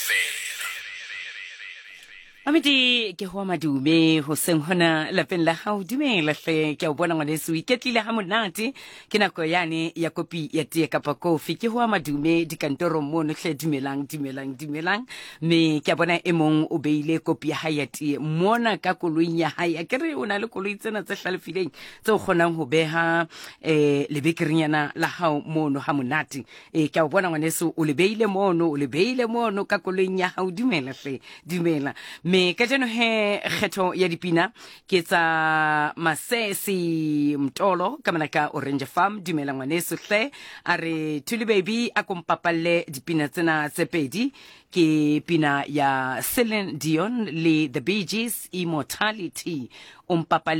Amiti ke ho madume ho seng hona lapeng la hao dumela hle ke a bona ngwaneso iketlile ha monate ke nako yane ya kopi ya tee kapa kofi ke ho madume dikantoro mono hle dumelang me ke a bona e mong o beile kopi ya hae ya tee mona ka koloing ya hae ke re o na le koloi tsena tse hlalefileng tse o kgonang ho beha lebekerinyana la hao mono ha monate ke a bona ngwaneso o le beile mono ka koloing ya hao dumela hle dumela me ka jeno he kgetho ya dipina ke tsa Masesi Mtolo ka manaka Orange Farm dumela ngwaneso hle a re Thuli baby a kompapalle dipina tsena tse pedi ke pina ya Celine Dion le The Bee Gees Immortality